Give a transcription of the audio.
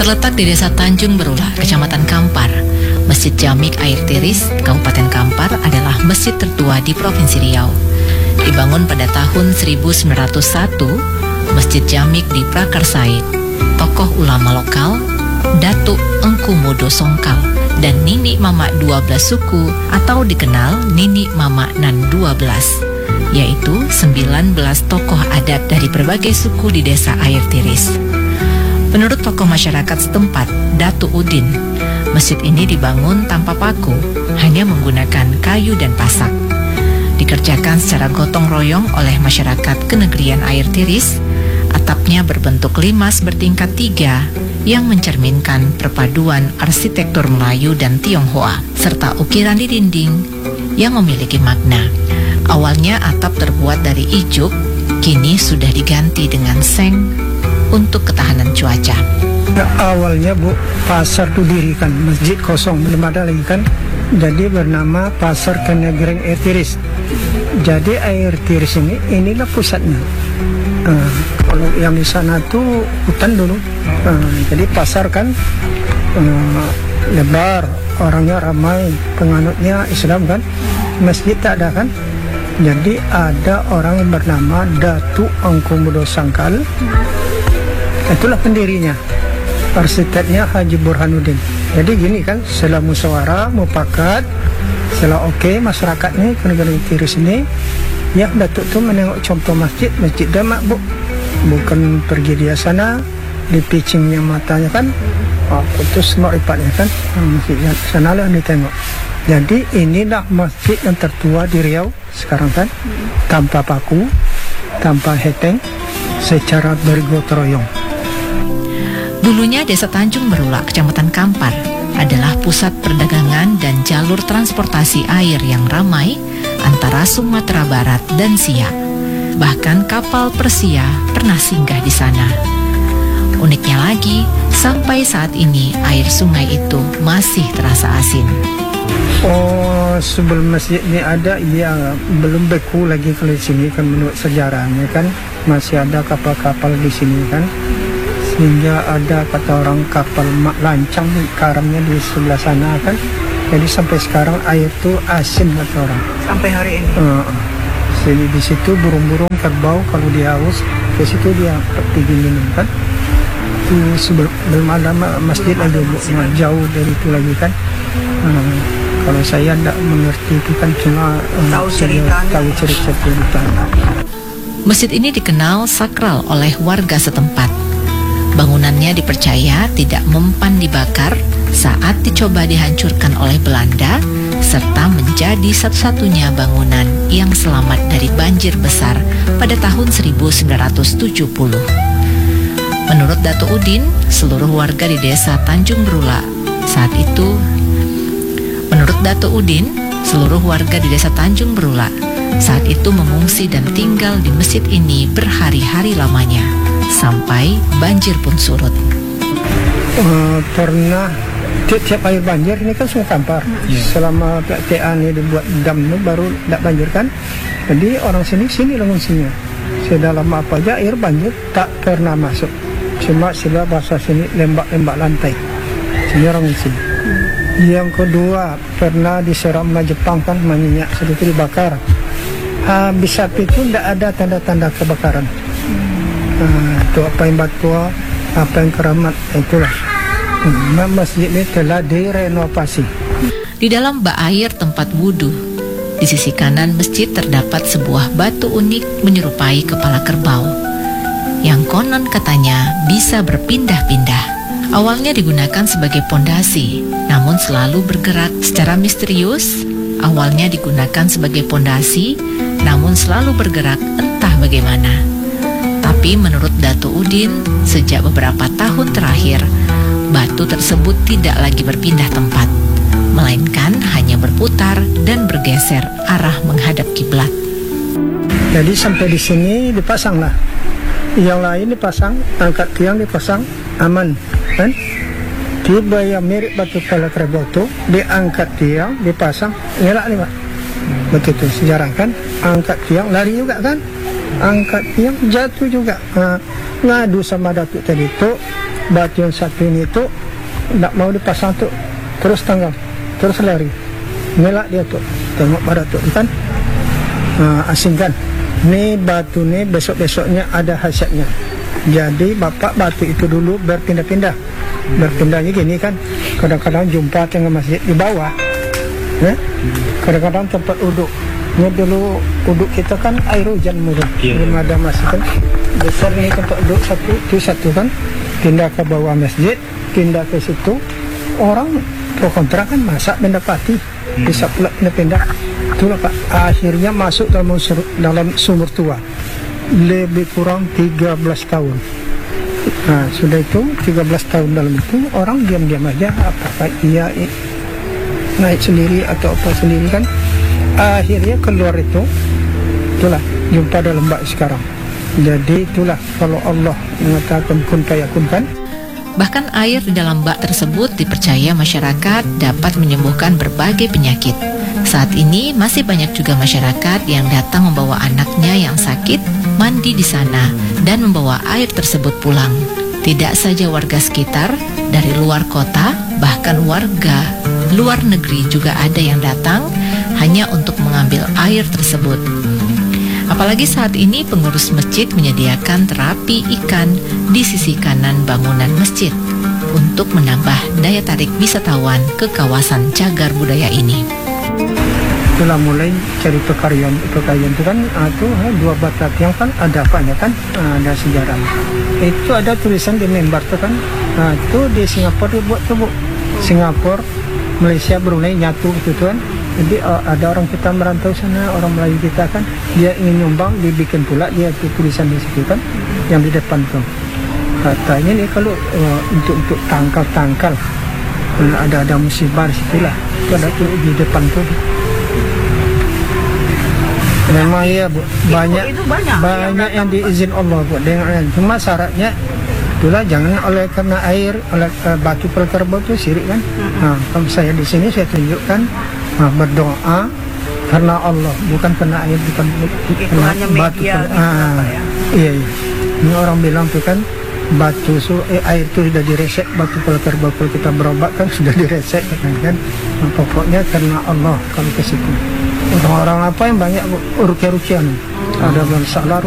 Terletak di Desa Tanjung Berula, Kecamatan Kampar, Masjid Jamik Air Tiris, Kabupaten Kampar adalah masjid tertua di Provinsi Riau. Dibangun pada tahun 1901, Masjid Jamik diprakarsai tokoh ulama lokal Datuk Engku Modo Songkal dan Nini Mama 12 suku atau dikenal Nini Mama Nan 12, yaitu 19 tokoh adat dari berbagai suku di Desa Air Tiris. Menurut tokoh masyarakat setempat, Datuk Udin, masjid ini dibangun tanpa paku, hanya menggunakan kayu dan pasak. Dikerjakan secara gotong royong oleh masyarakat kenegrian Air Tiris. Atapnya berbentuk limas bertingkat 3 yang mencerminkan perpaduan arsitektur Melayu dan Tionghoa, serta ukiran di dinding yang memiliki makna. Awalnya atap terbuat dari ijuk, kini sudah diganti dengan seng untuk ketahanan cuaca. Awalnya Bu, pasar itu dirikan, masjid kosong, belum ada lagi kan. Jadi bernama Pasar Kenegrian Air Tiris. Jadi Air Tiris inilah pusatnya. Kalau yang di sana tuh hutan dulu. Jadi pasar kan lebar, orangnya ramai, penganutnya Islam kan. Masjid tak ada kan. Jadi ada orang yang bernama Datuk Engku Modo Songkal. Itulah pendirinya. Arsiteknya Haji Burhanuddin. Jadi gini kan, setelah musyawarah, mufakat, setelah oke masyarakatnya Kenegrian Tiris ini, ya Datuk tuh menengok contoh masjid Demak Bu. Bukan pergi dia sana, di pitchingnya matanya kan, putus mau ipatnya kan, masjidnya sana lah ditengok. Jadi inilah masjid yang tertua di Riau sekarang kan, tanpa paku, tanpa heteng, secara bergotong royong. Dulunya Desa Tanjung Berula, Kecamatan Kampar, adalah pusat perdagangan dan jalur transportasi air yang ramai antara Sumatera Barat dan Siak. Bahkan kapal Persia pernah singgah di sana. Uniknya lagi, sampai saat ini air sungai itu masih terasa asin. Oh, sebelum masjid ini ada, ya belum beku lagi kalau di sini kan, menurut sejarahnya kan masih ada kapal-kapal di sini kan. Sehingga ada kata orang kapal mak lancang karamnya di sebelah sana kan. Jadi sampai sekarang air itu asin kata orang. Sampai hari ini. Jadi di situ burung-burung kerbau kalau dia haus ke situ dia pergi minum kan. Itu sebelum ada masjid lagi jauh dari itu lagi kan. Kalau saya tidak mengerti itu kan cuma tahu cerita. Masjid ini dikenal sakral oleh warga setempat. Bangunannya dipercaya tidak mempan dibakar saat dicoba dihancurkan oleh Belanda, serta menjadi satu-satunya bangunan yang selamat dari banjir besar pada tahun 1970. Menurut Datuk Udin, seluruh warga di Desa Tanjung Berula saat itu mengungsi dan tinggal di masjid ini berhari-hari lamanya, sampai banjir pun surut. Pernah tiap air banjir ini kan Sungai Kampar. Selama PTA ini dibuat dam ini baru tidak banjir kan. Jadi orang sini mengungsinya. Sedalam apa aja air banjir tak pernah masuk. Cuma sila bahasa sini lembak-lembak lantai. Sini orang mengungsi. Yang kedua pernah diserang Jepang kan, minyak sedikit dibakar. Habis api itu tidak ada tanda-tanda kebakaran. Itu apa yang batu, apa yang keramat, itulah. Masjid ini telah direnovasi. Di dalam bak air tempat wudhu, di sisi kanan masjid terdapat sebuah batu unik menyerupai kepala kerbau, yang konon katanya bisa berpindah-pindah. Awalnya digunakan sebagai pondasi, namun selalu bergerak secara misterius. Awalnya digunakan sebagai pondasi, namun selalu bergerak entah bagaimana. Tapi menurut Datuk Udin, sejak beberapa tahun terakhir, batu tersebut tidak lagi berpindah tempat, melainkan hanya berputar dan bergeser arah menghadap kiblat. Jadi sampai di sini dipasang lah. Yang lain dipasang, angkat tiang dipasang, aman kan? Tiba yang mirip batu kepala kerbau itu, diangkat tiang, dipasang, ngelak nih Pak. Betul sejarah kan? Angkat tiang, lari juga kan? Angkat tiang, jatuh juga. Ngadu sama Datuk tadi itu, batu yang satu ini itu tidak mau dipasang tuh, terus tanggal, terus lari, ngelak dia tuh, tengok pada tuh kan, asingkan. Nih batu nih besok-besoknya ada hasilnya. Jadi bapak batu itu dulu berpindah-pindah, berpindahnya gini kan, kadang-kadang jumpa tengah masjid di bawah, ya? Kadang-kadang tempat uduk. Ini dulu uduk kita kan air hujan mulu, belum ada masjid kan, besar nih tempat uduk satu kan, pindah ke bawah masjid, pindah ke situ, orang pro kontra kan masa mendapati, bisa pula pindah. Itulah Pak, akhirnya masuk dalam sumur tua, lebih kurang 13 tahun. Nah sudah itu 13 tahun dalam itu orang diam-diam aja, apakah ia naik sendiri atau apa sendiri kan. Akhirnya keluar itu, itulah jumpa dalam bak sekarang. Jadi itulah kalau Allah mengatakan kun fayakun kan. Bahkan air di dalam bak tersebut dipercaya masyarakat dapat menyembuhkan berbagai penyakit. Saat ini masih banyak juga masyarakat yang datang membawa anaknya yang sakit mandi di sana dan membawa air tersebut pulang. Tidak saja warga sekitar, dari luar kota, bahkan warga luar negeri juga ada yang datang hanya untuk mengambil air tersebut. Apalagi saat ini pengurus masjid menyediakan terapi ikan di sisi kanan bangunan masjid untuk menambah daya tarik wisatawan ke kawasan cagar budaya ini. Itulah mulai cari pekaryan itu kan dua bata yang kan ada apanya kan, ada sejarah. Itu ada tulisan di mimbar tuh kan, itu di Singapura dibuat tuh Bu. Singapura, Malaysia, Brunei nyatu gitu kan. Jadi ada orang kita merantau sana, orang Melayu kita kan, dia ingin nyumbang, dibikin pula dia tulisan di situ kan, yang di depan tuh. Katanya nih kalau untuk tangkal, ada musibah di situlah, itu ada tuh di depan tuh. Memang ya Bu, banyak yang diizin Allah Bu, dengan cuma syaratnya itulah jangan oleh karena air, oleh batu pelkerbau itu syirik kan. Nah, kalau saya di sini saya tunjukkan berdoa karena Allah, bukan karena air, bukan karena batu. Iya. Ini orang bilang tuh kan batu air itu sudah diresek, batu pelkerbau kalau kita berobat kan sudah diresek kan. Nah, pokoknya karena Allah kalau ke situ. Orang-orang apa yang banyak rukyah-rukyah, ada masalah